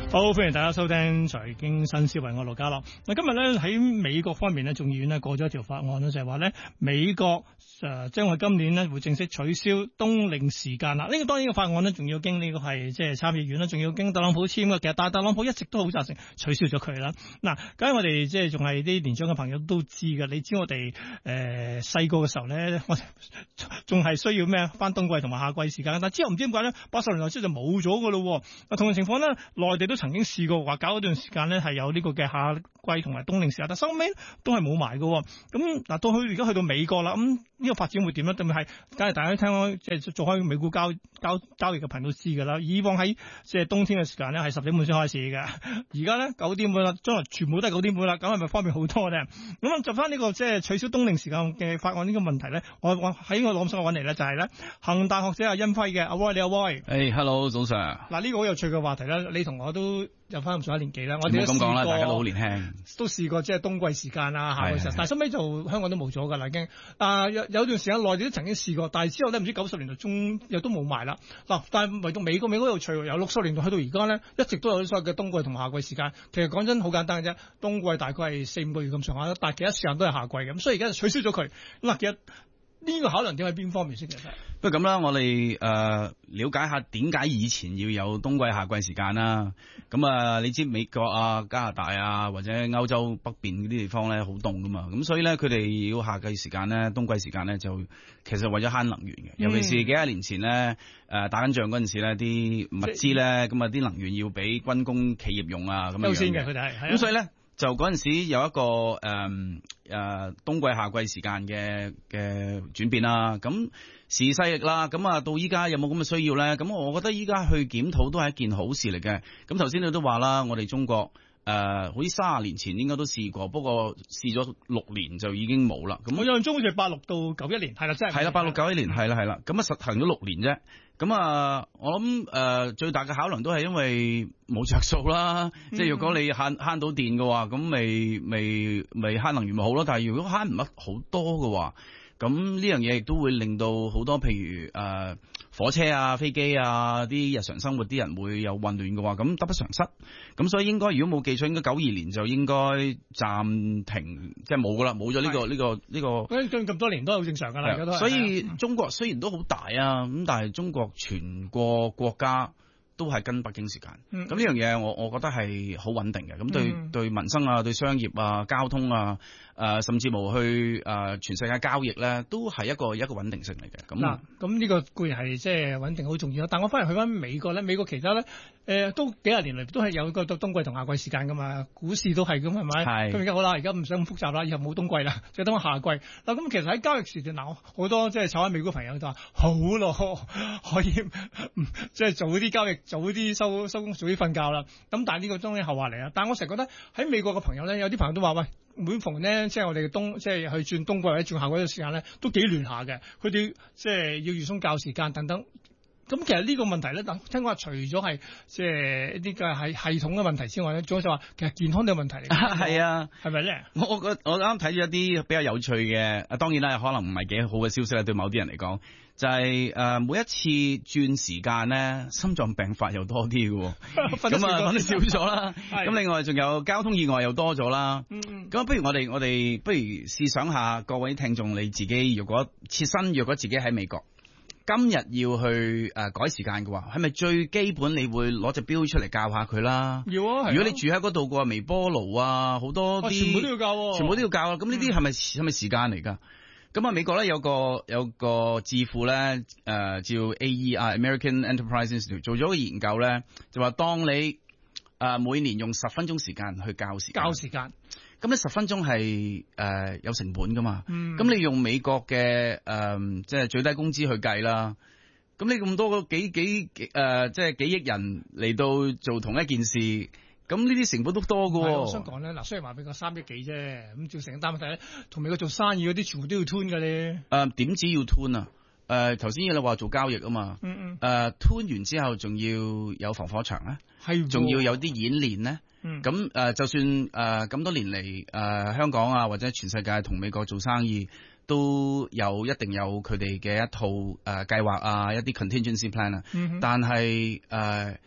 好，歡迎大家收聽財經新思維，我羅家樂。嗱，今日咧喺美國方面咧，眾議院咧過咗一條法案咧，就係話咧美國誒將會今年咧會正式取消冬令時間啦。呢、這個當然個法案咧，仲要經呢個係即係參議院啦，仲要經特朗普簽嘅。其實但係特朗普一直都好贊成取消咗佢啦。嗱，梗係我哋即係仲係啲年長嘅朋友都知㗎。你知我哋誒細個嘅時候咧，我仲係需要咩返冬季同埋夏季時間，但之後唔知點解咧，八十年代之後就冇咗㗎咯。嗱，同樣情況咧，內地都曾經試過話搞一段時間咧係有呢個嘅夏季同埋冬令時間，但收尾都係冇埋嘅。咁嗱，到佢而家去到美國啦，咁、嗯、呢、呢個發展會點咧？特別係，梗係大家聽開即係做開美股交交交易嘅朋友都知㗎啦。以往喺即係冬天嘅時間咧係十點半先開始嘅，而家咧九點半啦，將來全部都係九點半啦，咁係咪方便好多咧？咁啊，就翻呢個即係取消冬令時間嘅法案呢個問題咧，我我喺我諗想揾嚟咧就係咧恒大學者阿殷輝嘅，阿 Roy 你阿 Roy， 誒 hello 早上。 嗱，呢個好有趣嘅話題啦，你同我都有翻咁上下年紀啦，我哋都試過，大家都好年輕， 都試過即係冬季時間啊，夏季時間，但係收尾就香港都冇咗㗎啦已經。啊有有段時間內地都曾經試過，但係之後咧唔知九十年代中又都冇埋啦。嗱，但係唯獨美國美國有趣，由六十年代去到而家咧，一直都有所謂嘅冬季同夏季時間。其實講真好簡單嘅啫，冬季大概係四五個月咁上下，但係其他時間都係夏季嘅，咁所以而家就取消咗佢。嗱，其實呢個考量點喺邊方面先其實？ 不如咁啦，我哋誒、呃、了解下點解以前要有冬季夏季時間啦。咁啊、呃，你知美國啊、加拿大啊或者歐洲北邊嗰啲地方咧好凍噶嘛，咁所以咧佢哋要夏季時間咧、冬季時間咧就其實為咗慳能源嘅，尤其是幾廿年前咧誒、呃、打緊仗嗰陣時咧，啲物資咧咁啊啲能源要俾軍工企業用啊咁樣樣嘅。優先嘅佢哋係。咁所以咧。就嗰陣時有一個誒誒、呃呃、冬季夏季時間嘅嘅轉變啦，咁時勢力啦，咁啊到依家有冇咁嘅需要咧？咁我覺得依家去檢討都係一件好事嚟嘅。咁頭先你都話啦，我哋中國誒、呃、好似三十年前應該都試過，不過試咗六年就已經冇啦。咁我印象中好似係八六到九一年，係啦，真係係啦，八六九一年係啦係啦，咁啊實行咗六年啫。咁啊，我諗誒、呃、最大嘅考量都係因為冇着數啦，嗯、即係如果你慳慳到電嘅話，咁咪咪咪慳能源咪好咯。但係如果慳唔得好多嘅話，咁呢樣嘢亦都會令到好多譬如誒、呃、火車啊、飛機啊啲日常生活啲人會有混亂嘅話，咁得不償失。咁所以應該如果冇記錯，應該九二年就應該暫停，即係冇噶啦，冇咗呢個呢、呢個呢、呢個。 咁咁多年都係好正常㗎啦，而家都係。 所以中國雖然都好大啊，咁但係中國全個國家都係跟北京時間。咁呢樣嘢我我覺得係好穩定嘅。咁對、嗯、對民生啊、對商業啊、交通啊。誒、呃，甚至乎去誒、呃、全世界交易咧，都係一個一個穩定性嚟嘅。咁嗱，咁呢個固然係即係穩定好重要啦。但我翻嚟去翻美國咧，美國其他咧誒、呃、都幾廿年嚟都係有個冬季同夏季時間噶嘛，股市都係咁係咪？係。咁而家好啦，而家唔想咁複雜啦，以後冇冬季啦，就等夏季。嗱，咁其實喺交易時段嗱，好多即係炒緊美股朋友就話好咯，可以即係做啲交易，早啲收收工，早啲瞓覺啦。咁但係呢個當然後話嚟啦。但係我成日覺得喺美國嘅朋友咧，有啲朋友都話喂。每逢呢，即係我哋嘅冬，即係去轉冬季或者轉夏季嘅時間咧，都幾亂下嘅。佢哋即係要預鬆教時間等等。咁其實呢個問題咧，聽講話除咗係即係一啲嘅係系統嘅問題之外咧，仲有就話其實健康都有問題嚟。係啊，係咪咧？我我我啱啱睇咗一啲比較有趣嘅，啊當然啦，可能唔係幾好嘅消息啦，對某啲人嚟講，就係、是、誒、呃、每一次轉時間咧，心臟病發又多啲嘅，咁啊瞓得少咗啦。咁另外仲有交通意外又多咗啦。咁、嗯、不如我哋我哋不如試想下各位聽眾你自己，如果切身若果自己喺美國。今日要去誒、呃、改時間嘅話，係咪最基本你會攞隻錶出嚟校下佢啦？要啊！啊如果你住喺嗰度嘅話，微波爐啊，好多啲、啊、全部都要校、啊，全部都要校啊！咁呢啲係咪係咪時間嚟㗎？咁啊，美國咧有個有個智庫咧誒、呃、叫 A E R American Enterprise Institute 做咗個研究咧，就話當你誒、呃、每年用十分鐘時間去校時間，校時間。咁咧十分鐘係誒、呃、有成本噶嘛？咁、嗯、你用美國嘅誒、呃、即係最低工資去計啦。咁你咁多個幾幾誒、呃、即係幾億人嚟到做同一件事，咁呢啲成本都多噶、哦。我想講咧，嗱雖然話美國三億幾啫，咁做成單問題咧，同美國做生意嗰啲全部都要 tune 噶咧。誒點止要 tune 啊？誒頭先你話做交易啊嘛。嗯嗯。誒 tune 完之後仲要有防火牆咧，係仲要有啲演練咧。嗯，咁誒、呃，就算誒咁、呃、多年嚟，誒、呃、香港啊或者全世界同美國做生意，都有一定有佢哋嘅一套誒計劃啊，一啲 contingency plan 啊。嗯、但係誒、呃、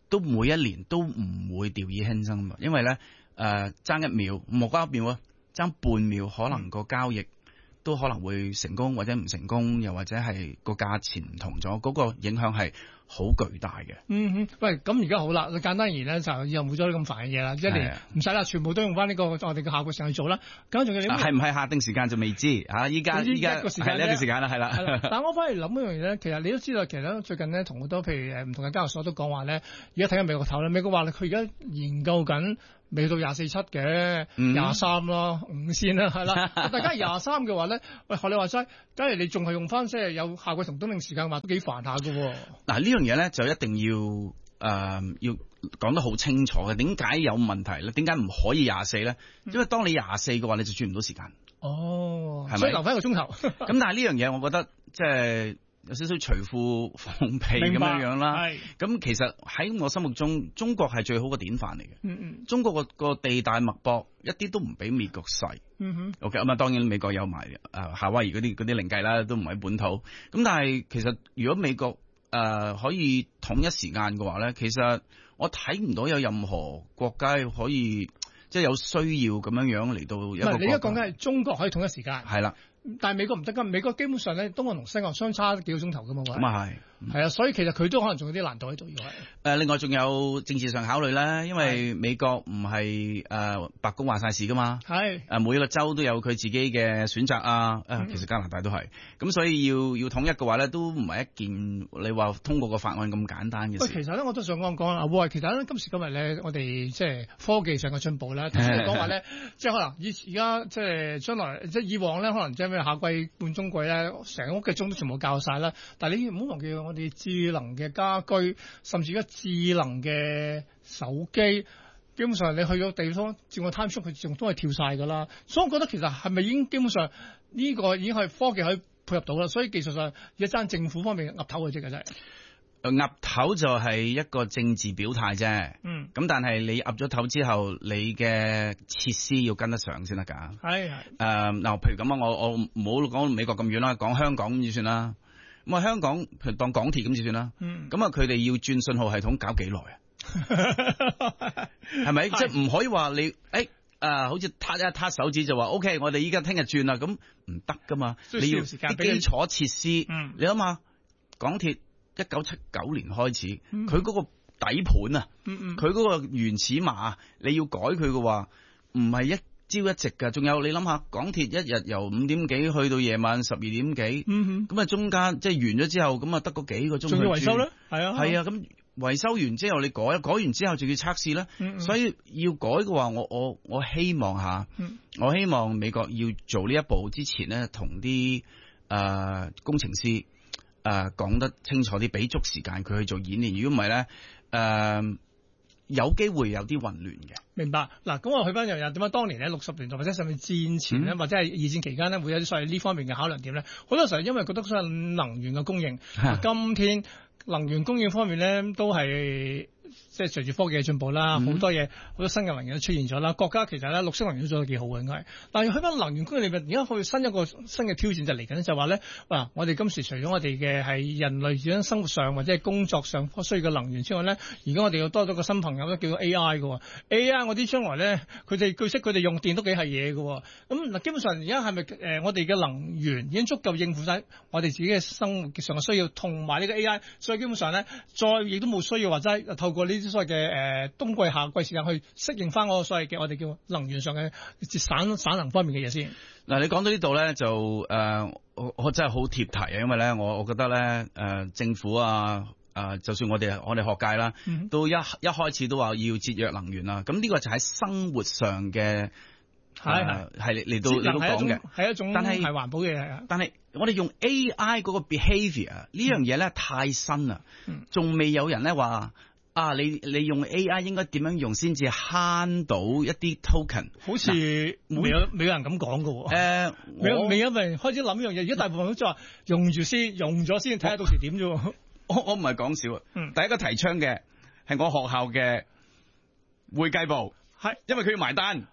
都每一年都唔會掉以輕心啊，因為咧誒爭一秒莫加一秒啊，爭半秒可能個交易都可能會成功或者唔成功，又或者係個價錢唔同咗，嗰、那個影響係好巨大嘅。 嗯哼，喂，咁而家好啦，簡單而言咧就又冇咗啲咁煩嘅嘢啦，一年唔使啦，全部都用翻呢、這個我哋嘅效果上去做啦。咁仲有啲係唔係下定時間就未知嚇，依家依家係呢一個時間啦，係啦。 但我反而諗一樣嘢咧，其實你都知道，其實咧最近咧同好多譬如誒唔同嘅交易所都講話咧，而家睇緊美國頭咧，美國話佢而家研究緊。未到廿四七嘅廿三啦，五先啦，係啦。大家廿三嘅話咧，喂，學你話齋，假如你仲係用翻即係有夏季同冬令時間嘅話，都幾煩下㗎喎。 嗱呢樣嘢咧就一定要誒、呃、要講得好清楚嘅。點解有問題咧？點解唔可以廿四咧？因為當你廿四嘅話，你就轉唔到時間。 哦， 係咪？ 所以留翻一個鐘頭。 咁但係呢樣嘢，我覺得即係。有少少隨褲放屁咁樣樣啦，咁其實喺我心目中，中國係最好嘅典範嚟嘅。 嗯嗯， 中國個個地大物博，一啲都唔比美國細。 嗯哼 ，OK 咁啊，當然美國有埋誒夏威夷嗰啲嗰啲另計啦，都唔係本土。咁但係其實如果美國誒、呃、可以統一時間嘅話咧，其實我睇唔到有任何國家可以即係有需要咁樣樣嚟到一個。唔係， 你而家講緊係中國可以統一時間。 係啦。 但係美國唔得㗎，美國基本上咧，東岸同西岸相差幾個鐘頭㗎嘛， 咁啊係， 係啊，所以其實佢都可能仲有啲難度喺度，要係。 誒，另外仲有政治上考慮啦，因為美國唔係誒白宮話晒事㗎嘛，係誒每一個州都有佢自己嘅選擇啊，誒、嗯、其實加拿大都係，咁所以要要統一嘅話咧，都唔係一件你話通過個法案咁簡單嘅事。 其實咧我都想講講啦，喂，其實咧今時今日咧，我哋即係科技上嘅進步咧，頭先你講話咧，即係可能以而家即係將來即係以往咧，可能即係夏季半冬季咧，成屋嘅鐘都全部校晒啦。但係你唔好忘記我哋智能嘅家居，甚至而家智能嘅手機，基本上你去到地方，照個 time 速佢仲都係跳晒㗎啦。所以我覺得其實係咪已經基本上呢個已經係科技可以配合到啦？所以技術上而家爭政府方面岌頭嘅啫，真係。 岌頭就係一個政治表態啫， 嗯， 咁但係你岌咗頭之後，你嘅設施要跟得上先得㗎。 係係。誒嗱，譬如咁啊，我我唔好講美國咁遠啦，講香港咁就算啦。咁啊，香港譬如當港鐵咁就算啦。 嗯。 咁啊，佢哋要轉信號系統搞幾耐啊？係咪？即係唔可以話你誒誒、呃，好似撻一撻手指就話 OK， 我哋依家聽日轉啦，咁唔得㗎嘛。你要啲基礎設施， 嗯、 你諗下港鐵。一九七九年開始，佢、 嗯、 嗰個底盤啊，佢、 嗯、 嗰、嗯、個原始碼，你要改佢嘅話，唔係一朝一夕㗎。仲有你諗下，港鐵一日由五點幾去到夜晚十二點幾，咁、嗯、啊中間即係完咗之後，咁啊得嗰幾個鐘。仲要維修咧？係啊，係啊，咁維修完之後你改，改完之後就要測試啦、嗯。所以要改嘅話，我我我希望下、嗯，我希望美國要做呢一步之前咧，同啲誒工程師。誒、呃、講得清楚啲，俾足時間佢去做演練。如果唔係咧，誒、呃、有機會有啲混亂嘅。 明白嗱，咁我去翻又又點解？當年咧六十年代或者甚至戰前咧、嗯，或者係二戰期間咧，會有啲所謂呢方面嘅考量點咧？好多時候因為覺得所謂能源嘅供應，今天能源供應方面咧都係。即係隨住科技嘅進步啦，好、嗯、多嘢好多新嘅能源都出現咗啦。國家其實咧綠色能源都做得幾好嘅，應該。但係去翻能源供應裏邊，而家去新一個新嘅挑戰就嚟緊，就話咧，嗱，我哋今時除咗我哋嘅係人類喺生活上或者係工作上需要嘅能源之外咧，而家我哋又多咗個新朋友咧，叫做 A I 嘅。A I 我啲將來咧，佢哋據悉佢哋用電都幾係嘢嘅。咁嗱，基本上而家係咪誒我哋嘅能源已經足夠應付晒我哋自己嘅生活上嘅需要，同埋呢個 A I， 所以基本上咧，再亦都冇需要或者透過呢啲所謂嘅誒、呃、冬季夏季時間去適應翻嗰個所謂嘅我哋叫能源上嘅節省省能方面嘅嘢先。嗱， 你講到呢度咧就誒、呃，我我真係好貼題啊，因為咧我我覺得咧誒、呃、政府啊誒、呃，就算我哋我哋學界啦，嗯、都一一開始都話要節約能源啦。咁呢個就喺生活上嘅係係嚟到嚟到講嘅，係一種但係係環保嘅。但係我哋用 A I 嗰個 behaviour 呢樣嘢咧太新啦，仲、嗯、未有人咧話。啊！你你用 A I 應該點樣用先至慳到一啲 token？好似未有未有人咁講㗎喎。誒、呃，未有未有人開始諗呢樣嘢。而家大部分都即係話用住先，用咗先睇下到時點啫。我我唔係講笑啊、嗯！第一個提倡嘅係我學校嘅會計部，係因為佢要埋單。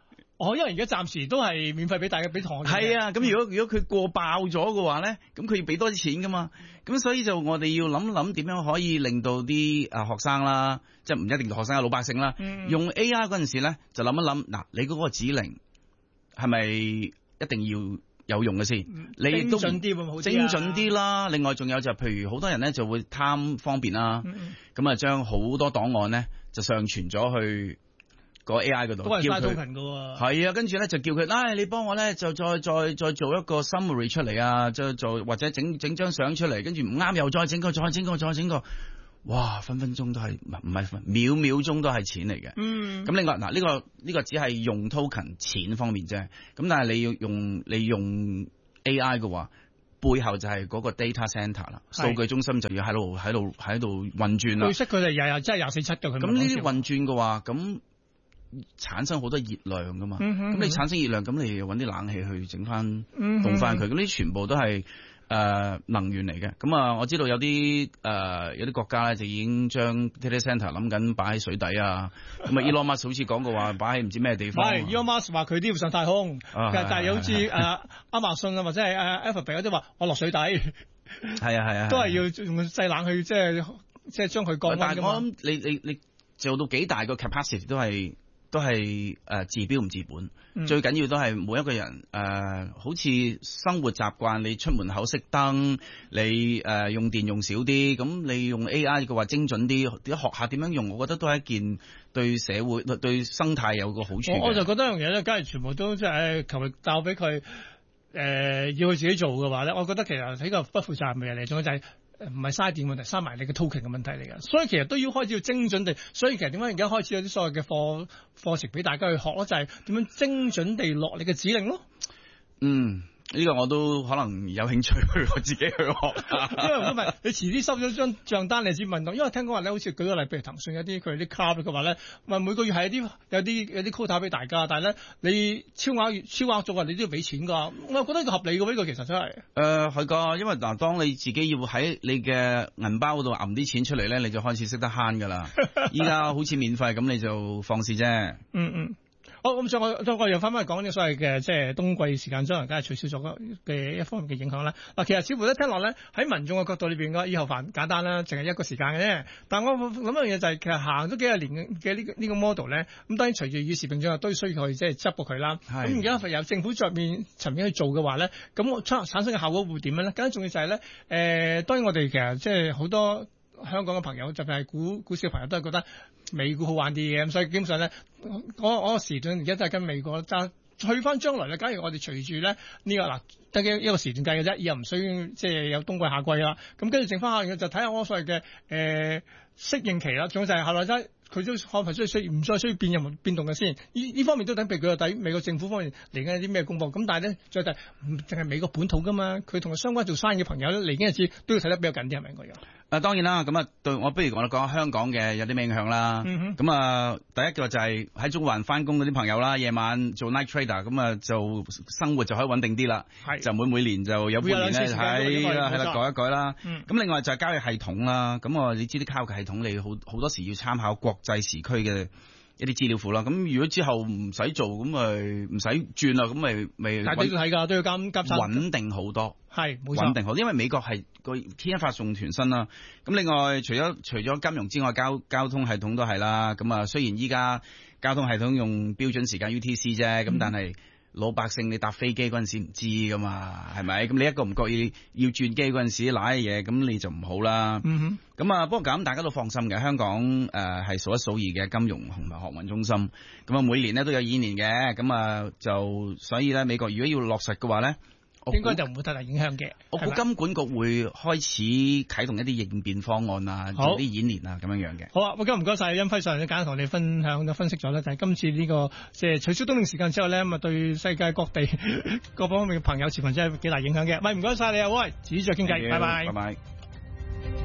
哦，因為而家暫時都係免費俾大家俾堂。 係啊，咁如果如果佢過爆咗嘅話咧，咁佢要俾多啲錢噶嘛。咁所以就我哋要諗諗點樣可以令到啲誒學生啦，即係唔一定學生嘅老百姓啦，嗯、用 A I 嗰陣時咧就諗一諗，嗱，你嗰個指令係咪一定要有用嘅先？嗯、你亦都精準啲會唔會好啲啊？ 精準啲啦。另外仲有就譬如好多人咧就會貪方便啦，咁啊將好多檔案咧就上傳咗去個 A I 嗰度， 都係叫佢頻㗎喎。 係啊，跟住咧就叫佢，唉、哎，你幫我咧就再再再做一個 summary 出嚟啊，再做或者整整張相出嚟，跟住唔啱又再整個，再整個，再整個，哇，分分鐘都係唔係秒秒鐘都係錢嚟嘅。嗯，咁另外嗱呢、這個呢、這個只係用 token 錢方面啫，咁但係你要用你用 A I 嘅話，背後就係嗰個 data center 啦，數據中心就要喺度喺度喺度運轉啦。 據悉佢哋日日真係廿四七嘅， 咁呢啲運轉嘅話，咁產生好多熱量噶嘛，咁、嗯、你產生熱量，咁你又揾啲冷氣去整翻凍翻佢，咁呢啲全部都係誒、呃、能源嚟嘅。咁啊，我知道有啲誒、呃、有啲國家咧就已經將 data center 諗緊擺喺水底啊。咁啊，Elon Musk 好似講過話擺喺唔知咩地方。係 Elon Musk 話佢都要上太空，啊、但係有好似誒亞馬遜啊或者係誒 Alphabet 嗰啲話我落水底。係啊係啊，都係要用製冷氣，即係即係將佢降溫㗎嘛。但係我諗你你你做到幾大個 capacity 都係。都係誒、呃、治標唔治本，嗯、最緊要都係每一個人誒、呃，好似生活習慣，你出門口熄燈，你誒、呃、用電用少啲，咁你用 A I 嘅話精準啲，啲學下點樣用，我覺得都係一件對社會對生態有個好處。 我我就覺得一樣嘢咧，假如全部都即係求其教俾佢誒，要佢自己做嘅話咧，我覺得其實係一個不負責任嘅嘢嚟，仲有就係、是。唔係嘥電問題，嘥埋你嘅 token 嘅問題嚟㗎，所以其實都要開始要精準地，所以其實點解而家開始有啲所謂嘅課課程俾大家去學咯，就係、是、點樣精準地落你嘅指令咯。 嗯。呢個我都可能有興趣去我自己去學， 因為唔係你遲啲收咗張帳單，你先問到。因為聽講話咧，好似舉個例，譬如騰訊有啲佢啲 club 嘅話咧，咪每個月係有啲有啲有啲 quota 俾大家，但係咧你超額超額咗啊，你都要俾錢㗎。我覺得合理嘅呢個其實真係。誒係㗎，因為嗱，當你自己要喺你嘅銀包度揞啲錢出嚟咧，你就開始識得慳㗎啦。依家好似免費咁，你就放肆啫。嗯嗯。 好，咁所以我再我又翻返去講啲所謂嘅即係冬季時間將來梗係取消咗嘅一方面嘅影響啦。嗱，其實似乎咧聽落咧喺民眾嘅角度裏邊嘅以後煩簡單啦，淨係一個時間嘅啫。但係我諗一樣嘢就係其實行咗幾廿年嘅呢個呢個 model 咧，咁當然隨住與時並進，都需要去即係執過佢啦。咁而家由政府上面層面去做嘅話咧，咁我產產生嘅效果會點樣咧？更加重要就係咧，誒、呃，當然我哋其實即係好多香港嘅朋友，特別係股股市嘅朋友，都係覺得美股好玩啲嘅，咁所以基本上咧，我我個時段而家都係跟美國，但去翻將來咧，假如我哋隨住咧呢個嗱得嘅一個時段計嘅啫，又唔需要即係有冬季夏季啦，咁跟住剩翻下嘅就睇下我所謂嘅誒適應期啦，仲有就係後來真佢都可能需需唔再需要變任何變動嘅先，呢呢方面都等譬如佢個底美國政府方面嚟緊有啲咩公佈，咁但係咧再就唔淨係美國本土噶嘛，佢同佢相關做生意嘅朋友咧嚟緊日子都要睇得比較緊啲，係咪應該有？ 啊，當然啦，咁啊，對我不如我哋講下香港嘅有啲咩影響啦。咁、嗯、啊，第一個就係喺中環翻工嗰啲朋友啦，夜晚做 night trader，咁啊就生活就可以穩定啲啦。就每每年就有半年咧睇啦，係啦改一改啦。咁、嗯、另外就係交易系統啦。咁我你知啲交易系統你好好多時要參考國際時區嘅一啲資料庫啦。咁如果之後唔使做，咁咪唔使轉啦，咁咪咪。 但係都要睇㗎，都要監監察。 穩定好多。係冇錯，穩定好，因為美國係個牽一髮動全身啦。咁另外除咗除咗金融之外，交交通系統都係啦。咁啊，雖然依家交通系統用標準時間 U T C 啫，咁、嗯、但係老百姓你搭飛機嗰陣時唔知噶嘛，係咪？咁你一個唔覺意要轉機嗰陣時瀨嘢，咁你就唔好啦。嗯哼。咁啊，不過咁大家都放心嘅，香港誒係、呃、數一數二嘅金融同埋學運中心。咁啊，每年咧都有演練嘅，咁啊就所以咧，美國如果要落實嘅話咧， 應該就唔會太大影響嘅。 我估金管局會開始啟動一啲應變方案啊，做啲演練啊咁樣樣嘅。 好啊，我今日唔該晒殷輝上，簡單同你分享咗分析咗咧，就係今次呢、這個即係取消冬令時間之後咧，咁啊對世界各地各方面嘅朋友持份真係幾大影響嘅。唔係唔該晒你啊，喂，自己再傾偈，拜拜。拜拜。